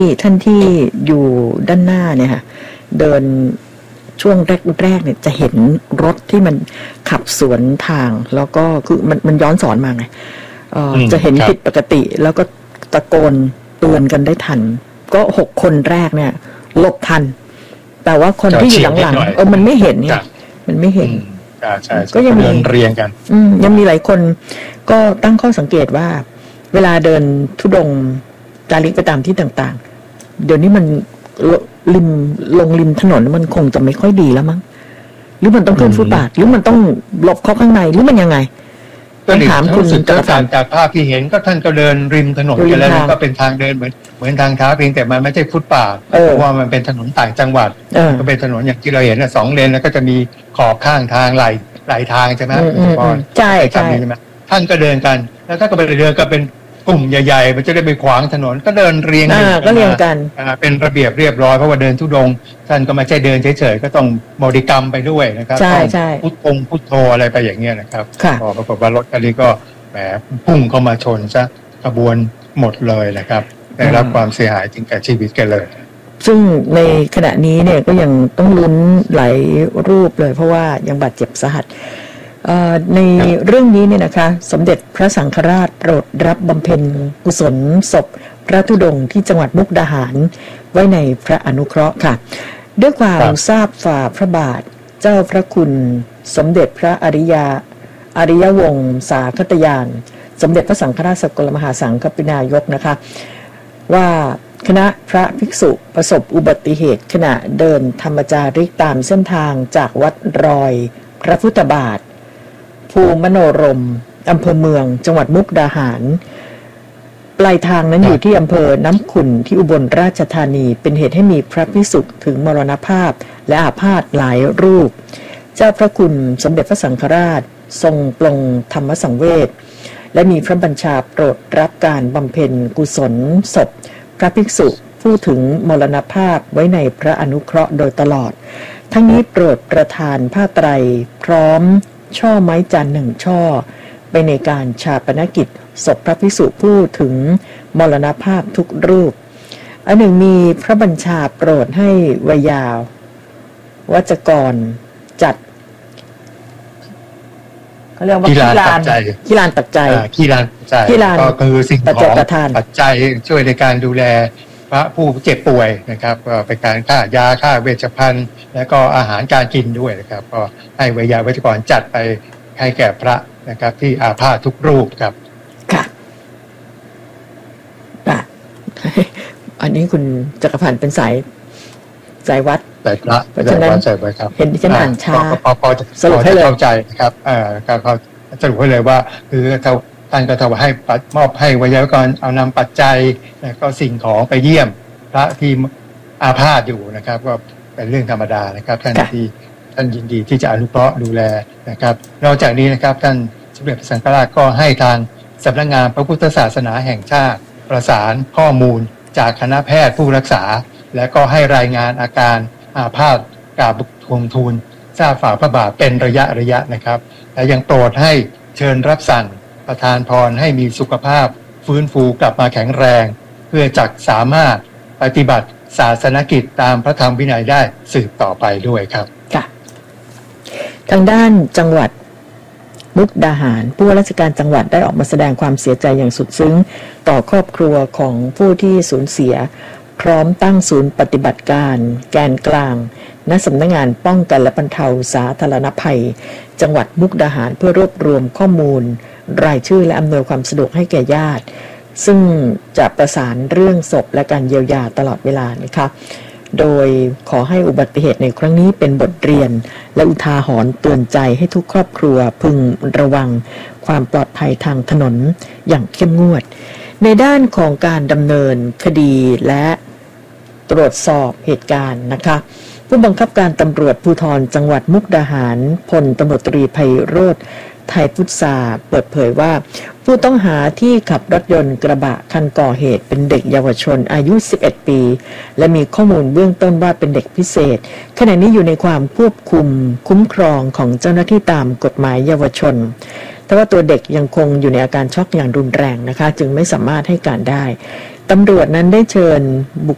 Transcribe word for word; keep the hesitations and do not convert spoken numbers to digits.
ท่านที่อยู่ด้านหน้าเนี่ยค่ะเดินช่วงแรกๆเนี่ยจะเห็นรถที่มันขับสวนทางแล้วก็คือมันมันย้อนสอนมาไงเอ่อจะเห็นผิดปกติแล้วก็ตะโกนเตือนกันได้ทันก็หกคนแรกเนี่ยหลบทันแต่ว่าคนที่อยู่หลังๆเออมันไม่เห็นเนี่ยมันไม่เห็นก็ยังมีเรียงกันอืมยังมีหลายคนก็ตั้งข้อสังเกตว่าเวลาเดินธุดงค์จาริกไปตามที่ต่างๆเดี๋ยวนี้มันริมลงริมถนนมันคงจะไม่ค่อยดีแล้วมั้งหรือมันต้องขึ้นฟุตบาทหรือมันต้องหลบเข้าข้างในหรือมันยังไงก็ถามคุณจากการจากภาพที่เห็นก็ท่านก็เดินริมถนนกันแล้วก็เป็นทางเดินเหมือนเหมือนทางเท้าเพียงแต่มันไม่ใช่ฟุตบาทเพราะว่ามันเป็นถนนต่างจังหวัดก็เป็นถนนอย่างที่เราเห็นนะสองเลนแล้วก็จะมีขอบข้างทางไหลไหลทางใช่ไหมใช่ใช่ท่านก็เดินกันแล้วถ้าก็ไปเดินก็เป็นกลุ่มใหญ่ๆมันจะได้ไปขวางถนนก็เดินเรียงก็เรียงกันเป็นระเบียบเรียบร้อยเพราะว่าเดินทุดงท่านก็ไม่ใช่เดินเฉยๆก็ต้องบริกรรมไปด้วยนะครับใช่ใช่พุทโธพุทโธอะไรไปอย่างเงี้ยนะครับพอปรากฏว่ารถคันนี้ก็แหมพุ่งเข้ามาชนซะขบวนหมดเลยนะครับได้รับความเสียหายถึงแก่ชีวิตกันเลยซึ่งในขณะนี้เนี่ยก็ยังต้องลุ้นหลายรูปเลยเพราะว่ายังบาดเจ็บสาหัสในเรื่องนี้เนี่ยนะคะสมเด็จพระสังฆราชโปรดรับบำเพ็ญกุศลศพพระธุดงค์ที่จังหวัดมุกดาหารไว้ในพระอนุเคราะห์ค่ะด้วยความทราบฝ่าพระบาทเจ้าพระคุณสมเด็จพระอริยาอริยวงศาคตยานสมเด็จพระสังฆราชสกลมหาสังฆปนายกนะคะว่าคณะพระภิกษุประสบอุบัติเหตุขณะเดินธรรมจาริกตามเส้นทางจากวัดรอยพระพุทธบาทภูมโนรมอำเภอเมืองจังหวัดมุกดาหารปลายทางนั้นอยู่ที่อำเภอน้ำขุ่นที่อุบลราชธานีเป็นเหตุให้มีพระภิกษุถึงมรณภาพและอาพาธหลายรูปเจ้าพระคุณสมเด็จพระสังฆราชทรงปลงธรรมสังเวชและมีพระบัญชาโปรดรับการบำเพ็ญกุศลศพพระภิกษุผู้ถึงมรณภาพไว้ในพระอนุเคราะห์โดยตลอดทั้งนี้โปรดประทานผ้าไตรพร้อมช่อไม้จันทร์หนึ่งช่อไปในการชาปนกิจศพพระภิกษุผู้ถึงมรณภาพทุกรูปอันหนึ่งมีพระบัญชาโปรดให้วยาววัจกรจัดเขาเรียกว่ากีฬานตักใจกีฬานตักใจกีฬานตักใจก็คือสิ่งของปัจจัยช่วยในการดูแลพระผู้เจ็บป่วยนะครับก็เป็นการค่ายาค่าเวชภัณฑ์และก็อาหารการกินด้วยนะครับก็ให้วิทยาวัจกรจัดไปให้แก่พระนะครับที่อาพาธทุกรูปครับค่ะอ่ะอันนี้คุณจักรพันธ์เป็นสายสายวัดสายพระเพราะฉะนั้นเห็นที่ฉันอ่านช้าพอสรุปให้เลยเข้าใจนะครับเอ่อก็สรุปให้เลยว่าคือเขาท่านก็ถวายให้มอบให้วิทยาวัจกรเอานำปัจจัยและก็สิ่งของไปเยี่ยมพระที่อาพาธอยู่นะครับก็เป็นเรื่องธรรมดานะครับท่านที่ท่านยินดีที่จะอนุเคราะห์ดูแลนะครับนอกจากนี้นะครับท่านสมเด็จพระสังฆราชก็ให้ทางสำนักงานพระพุทธศาสนาแห่งชาติประสานข้อมูลจากคณะแพทย์ผู้รักษาและก็ให้รายงานอาการอาพาธกราบทวงทูลทราบฝ่าพระบาทเป็นระยะระยะนะครับและยังโปรดให้เชิญรับสั่งประทานพรให้มีสุขภาพฟื้นฟูกลับมาแข็งแรงเพื่อจักสามารถปฏิบัติศาสนกิจตามพระธรรมวินัยได้สืบต่อไปด้วยครับค่ะทางด้านจังหวัดมุกดาหารผู้ว่าราชการจังหวัดได้ออกมาแสดงความเสียใจอย่างสุดซึ้งต่อครอบครัวของผู้ที่สูญเสียพร้อมตั้งศูนย์ปฏิบัติการแกนกลางณสำนักงานป้องกันและบรรเทาสาธารณภัยจังหวัดมุกดาหารเพื่อรวบรวมข้อมูลรายชื่อและอำนวยความสะดวกให้แก่ญาติซึ่งจะประสานเรื่องศพและการเยียวยาตลอดเวลานะคะโดยขอให้อุบัติเหตุในครั้งนี้เป็นบทเรียนและอุทาหรณ์เตือนใจให้ทุกครอบครัวพึงระวังความปลอดภัยทางถนนอย่างเข้มงวดในด้านของการดำเนินคดีและตรวจสอบเหตุการณ์นะคะผู้บังคับการตำรวจภูธรจังหวัดมุกดาหารพลตำรวจตรีไพโรจน์ไทยพุทธาเปิดเผยว่าผู้ต้องหาที่ขับรถยนต์กระบะคันก่อเหตุเป็นเด็กเยาวชนอายุสิบเอ็ดปีและมีข้อมูลเบื้องต้นว่าเป็นเด็กพิเศษขณะนี้อยู่ในความควบคุมคุ้มครองของเจ้าหน้าที่ตามกฎหมายเยาวชนแต่ว่าตัวเด็กยังคงอยู่ในอาการช็อกอย่างรุนแรงนะคะจึงไม่สามารถให้การได้ตำรวจนั้นได้เชิญบุค